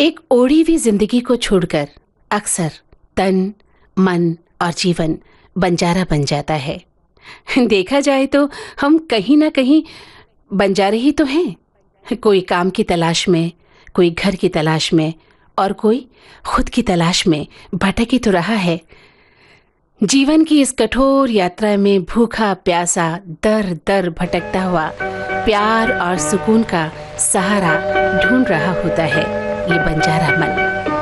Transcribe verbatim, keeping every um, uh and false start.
एक ओढ़ी हुई जिंदगी को छोड़कर अक्सर तन, मन और जीवन बंजारा बन जाता है। देखा जाए तो हम कहीं ना कहीं बंजारे ही तो हैं। कोई काम की तलाश में, कोई घर की तलाश में और कोई खुद की तलाश में भटक ही तो रहा है। जीवन की इस कठोर यात्रा में भूखा प्यासा दर दर भटकता हुआ प्यार और सुकून का सहारा ढूंढ रहा होता है ये बंजारा मन।